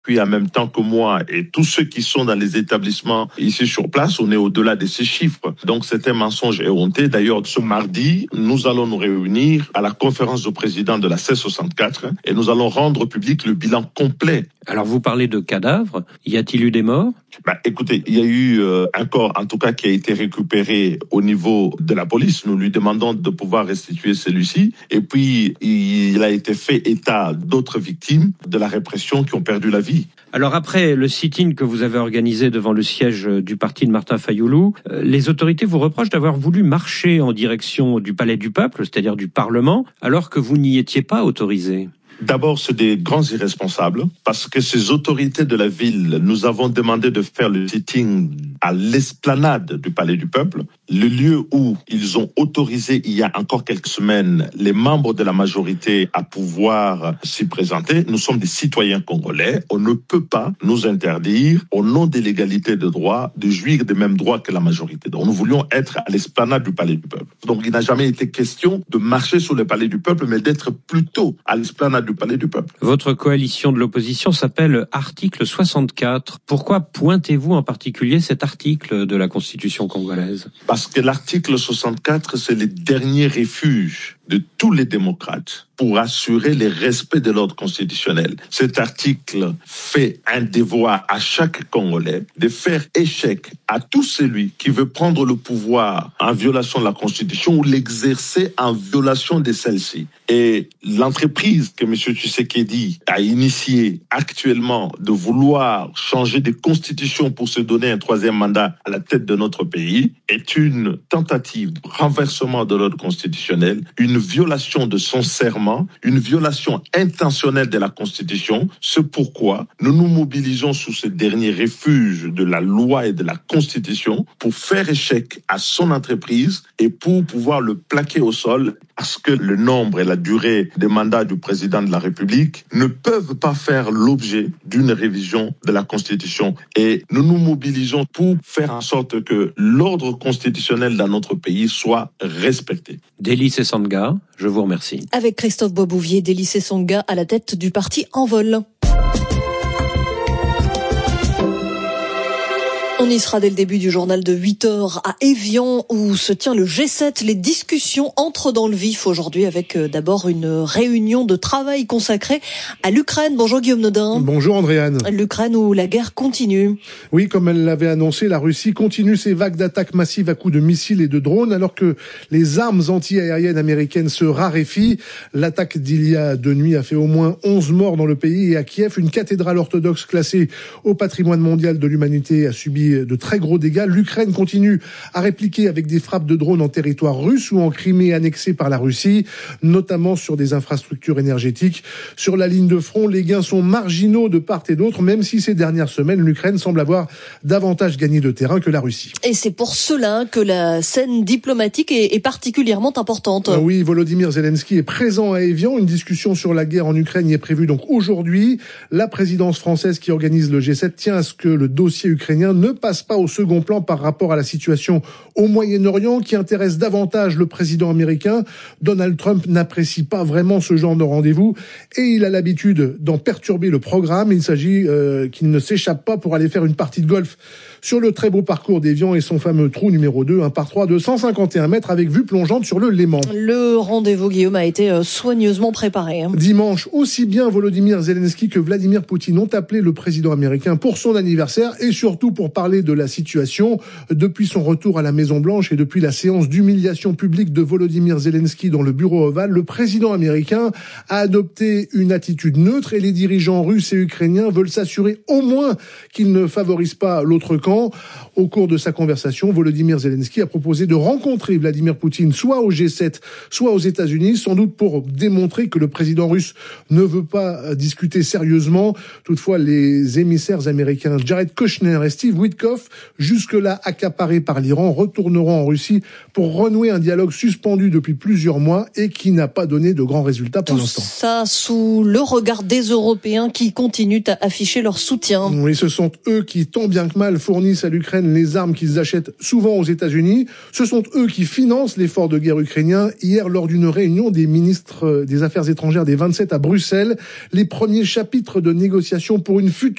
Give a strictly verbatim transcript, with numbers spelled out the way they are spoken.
Puis en même temps que moi et tous ceux qui sont dans les établissements ici sur place, on est au-delà de ces chiffres. Donc c'est un mensonge éhonté. D'ailleurs, ce mardi, nous allons nous réunir à la conférence de présidents de la C soixante-quatre et nous allons rendre public le bilan complet. Alors vous parlez de cadavres, y a-t-il eu des morts ? Bah, écoutez, il y a eu euh, un corps, en tout cas, qui a été récupéré au niveau de la police. Nous lui demandons de pouvoir restituer celui-ci. Et puis, il a été fait état d'autres victimes de la répression qui ont perdu la vie. Alors après le sit-in que vous avez organisé devant le siège du parti de Martin Fayulu, les autorités vous reprochent d'avoir voulu marcher en direction du Palais du Peuple, c'est-à-dire du Parlement, alors que vous n'y étiez pas autorisé. D'abord, c'est des grands irresponsables parce que ces autorités de la ville, nous avons demandé de faire le sitting à l'esplanade du Palais du Peuple, le lieu où ils ont autorisé il y a encore quelques semaines les membres de la majorité à pouvoir s'y présenter. Nous sommes des citoyens congolais. On ne peut pas nous interdire, au nom de l'égalité de droit, de jouir des mêmes droits que la majorité. Donc, nous voulions être à l'esplanade du Palais du Peuple. Donc, il n'a jamais été question de marcher sur le Palais du Peuple, mais d'être plutôt à l'esplanade du Palais du Peuple. Votre coalition de l'opposition s'appelle Article soixante-quatre. Pourquoi pointez-vous en particulier cet article de la Constitution congolaise ? Parce que l'article soixante-quatre, c'est le dernier refuge de tous les démocrates pour assurer le respect de l'ordre constitutionnel. Cet article fait un devoir à chaque Congolais de faire échec à tout celui qui veut prendre le pouvoir en violation de la Constitution ou l'exercer en violation de celle-ci. Et l'entreprise que M. Tshisekedi a initiée actuellement de vouloir changer de constitution pour se donner un troisième mandat à la tête de notre pays est une tentative de renversement de l'ordre constitutionnel, une violation de son serment, une violation intentionnelle de la Constitution. C'est pourquoi nous nous mobilisons sous ce dernier refuge de la loi et de la Constitution pour faire échec à son entreprise et pour pouvoir le plaquer au sol, parce que le nombre et la durée des mandats du président de la République ne peuvent pas faire l'objet d'une révision de la Constitution. Et nous nous mobilisons pour faire en sorte que l'ordre constitutionnel dans notre pays soit respecté. Délice Essanga, je vous remercie. Avec Christophe Boisbouvier, Délice Essanga à la tête du parti Envol. On y sera dès le début du journal de huit heures à Évian où se tient le G sept. Les discussions entrent dans le vif aujourd'hui avec d'abord une réunion de travail consacrée à l'Ukraine. Bonjour Guillaume Nodin. Bonjour Andréane. L'Ukraine où la guerre continue. Oui, comme elle l'avait annoncé, la Russie continue ses vagues d'attaques massives à coups de missiles et de drones alors que les armes anti-aériennes américaines se raréfient. L'attaque d'il y a deux nuits a fait au moins onze morts dans le pays et à Kiev, une cathédrale orthodoxe classée au patrimoine mondial de l'humanité a subi de très gros dégâts. L'Ukraine continue à répliquer avec des frappes de drones en territoire russe ou en Crimée annexée par la Russie, notamment sur des infrastructures énergétiques. Sur la ligne de front, les gains sont marginaux de part et d'autre, même si ces dernières semaines, l'Ukraine semble avoir davantage gagné de terrain que la Russie. Et c'est pour cela que la scène diplomatique est, est particulièrement importante. Ah oui, Volodymyr Zelensky est présent à Évian. Une discussion sur la guerre en Ukraine y est prévue donc aujourd'hui. La présidence française qui organise le G sept tient à ce que le dossier ukrainien ne passe pas au second plan par rapport à la situation au Moyen-Orient qui intéresse davantage le président américain. Donald Trump n'apprécie pas vraiment ce genre de rendez-vous et il a l'habitude d'en perturber le programme. Il s'agit euh, qu'il ne s'échappe pas pour aller faire une partie de golf sur le très beau parcours d'Évian et son fameux trou numéro deux, un par trois de cent cinquante et un mètres avec vue plongeante sur le Léman. Le rendez-vous, Guillaume, a été soigneusement préparé. Dimanche, aussi bien Volodymyr Zelensky que Vladimir Poutine ont appelé le président américain pour son anniversaire et surtout pour parler de la situation. Depuis son retour à la Maison-Blanche et depuis la séance d'humiliation publique de Volodymyr Zelensky dans le bureau ovale, le président américain a adopté une attitude neutre et les dirigeants russes et ukrainiens veulent s'assurer au moins qu'ils ne favorisent pas l'autre camp. Au cours de sa conversation, Volodymyr Zelensky a proposé de rencontrer Vladimir Poutine soit au G sept, soit aux États-Unis, sans doute pour démontrer que le président russe ne veut pas discuter sérieusement. Toutefois, les émissaires américains Jared Kushner et Steve Witkoff, jusque-là accaparés par l'Iran, retourneront en Russie pour renouer un dialogue suspendu depuis plusieurs mois et qui n'a pas donné de grands résultats pour Tout l'instant. Ça sous le regard des Européens qui continuent à afficher leur soutien. Oui, ce sont eux qui, tant bien que mal, fournissent à l'Ukraine les armes qu'ils achètent souvent aux États-Unis. Ce sont eux qui financent l'effort de guerre ukrainien. Hier, lors d'une réunion des ministres des Affaires étrangères des vingt-sept à Bruxelles, les premiers chapitres de négociations pour une future